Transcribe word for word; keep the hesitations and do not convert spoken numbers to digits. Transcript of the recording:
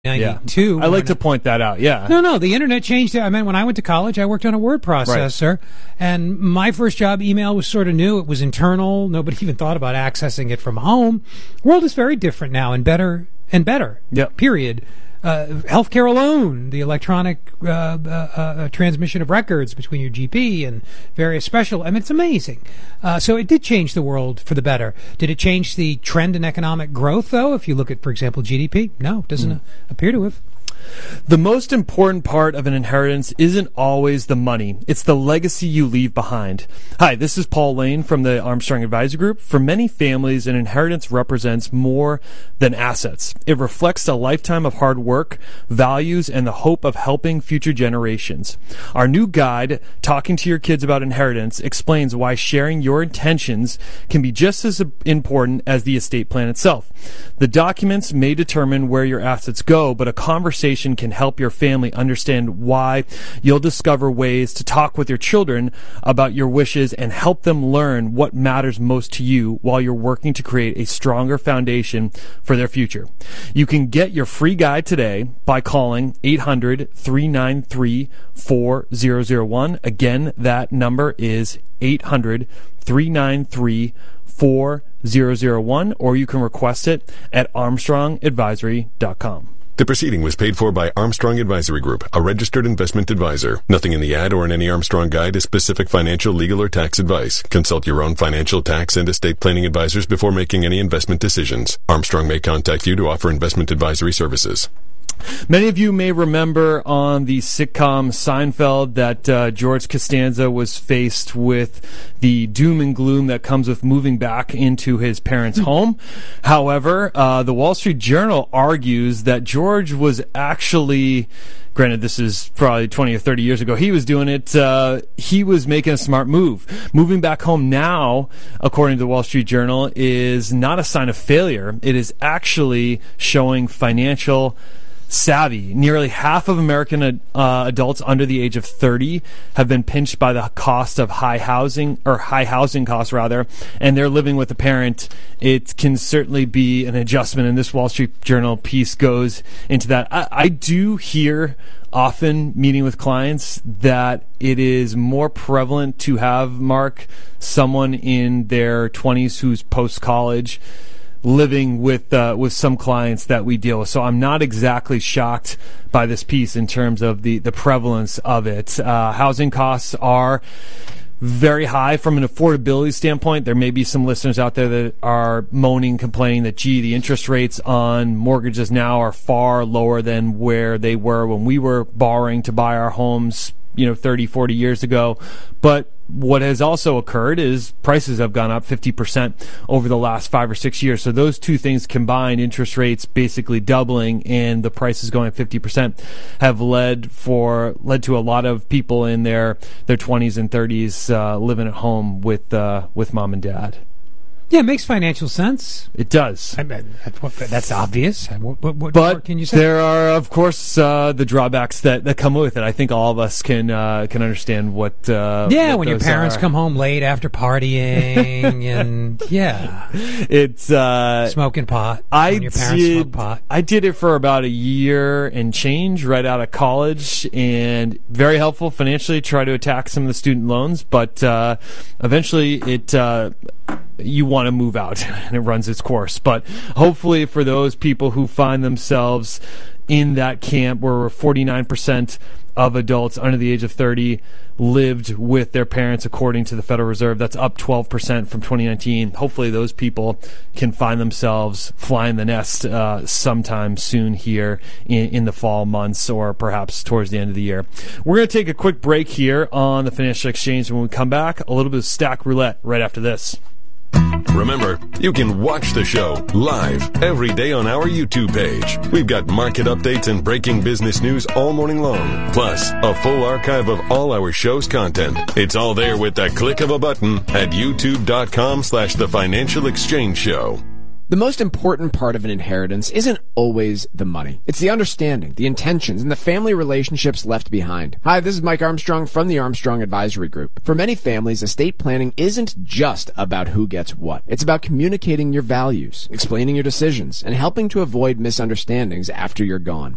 ninety-two. Yeah. I like to point that out, yeah. No, no, the internet changed it. I mean, when I went to college, I worked on a word processor, right. and my first job, email, was sort of new. It was internal. Nobody even thought about accessing it from home. The world is very different now and better and better, yep. period. Uh, healthcare alone, the electronic uh, uh, uh, transmission of records between your G P and various special, I mean, it's amazing. Uh, so it did change the world for the better. Did it change the trend in economic growth, though? If you look at, for example, G D P? No, it doesn't mm. appear to have. The most important part of an inheritance isn't always the money. It's the legacy you leave behind. Hi, this is Paul Lane from the Armstrong Advisory Group. For many families, an inheritance represents more than assets. It reflects a lifetime of hard work, values, and the hope of helping future generations. Our new guide, Talking to Your Kids About Inheritance, explains why sharing your intentions can be just as important as the estate plan itself. The documents may determine where your assets go, but a conversation can help your family understand why. You'll discover ways to talk with your children about your wishes and help them learn what matters most to you while you're working to create a stronger foundation for their future. You can get your free guide today by calling eight hundred, three nine three, four zero zero one. Again, that number is eight hundred, three nine three, four zero zero one, or you can request it at armstrong advisory dot com. The proceeding was paid for by Armstrong Advisory Group, a registered investment advisor. Nothing in the ad or in any Armstrong guide is specific financial, legal, or tax advice. Consult your own financial, tax, and estate planning advisors before making any investment decisions. Armstrong may contact you to offer investment advisory services. Many of you may remember on the sitcom Seinfeld that uh, George Costanza was faced with the doom and gloom that comes with moving back into his parents' home. However, uh, the Wall Street Journal argues that George was actually, granted this is probably twenty or thirty years ago, he was doing it, uh, he was making a smart move. Moving back home now, according to the Wall Street Journal, is not a sign of failure. It is actually showing financial savvy. Nearly half of American uh, adults under the age of thirty have been pinched by the cost of high housing, or high housing costs rather, and they're living with a parent. It can certainly be an adjustment, and this Wall Street Journal piece goes into that. I, I do hear often meeting with clients that it is more prevalent to have, Mark, someone in their twenties who's post-college living with uh, with some clients that we deal with. So I'm not exactly shocked by this piece in terms of the, the prevalence of it. Uh, housing costs are very high from an affordability standpoint. There may be some listeners out there that are moaning, complaining that, gee, the interest rates on mortgages now are far lower than where they were when we were borrowing to buy our homes, you know, thirty, forty years ago. But what has also occurred is prices have gone up fifty percent over the last five or six years. So those two things combined, interest rates basically doubling and the prices going up fifty percent, have led for led to a lot of people in their their twenties and thirties uh, living at home with uh, with mom and dad. Yeah, it makes financial sense. It does. I mean, that's obvious. What, what, what but more can you say? There are, of course, uh, the drawbacks that, that come with it. I think all of us can uh, can understand what. Uh, yeah, what when your parents are. come home late after partying, and yeah, it's uh, smoking pot. I when your parents did. smoke pot. I did it for about a year and change right out of college, and very helpful financially. Try to attack some of the student loans, but uh, eventually it. Uh, you want to move out and it runs its course. But hopefully for those people who find themselves in that camp where forty-nine percent of adults under the age of thirty lived with their parents, according to the Federal Reserve, that's up twelve percent from twenty nineteen. Hopefully those people can find themselves flying the nest uh, sometime soon here in, in the fall months, or perhaps towards the end of the year. We're going to take a quick break here on the Financial Exchange. When we come back, a little bit of Stack Roulette right after this. Remember, you can watch the show live every day on our YouTube page. We've got market updates and breaking business news all morning long, plus a full archive of all our show's content. It's all there with the click of a button at youtube.com slash the Financial Exchange Show. The most important part of an inheritance isn't always the money. It's the understanding, the intentions, and the family relationships left behind. Hi, this is Mike Armstrong from the Armstrong Advisory Group. For many families, estate planning isn't just about who gets what. It's about communicating your values, explaining your decisions, and helping to avoid misunderstandings after you're gone.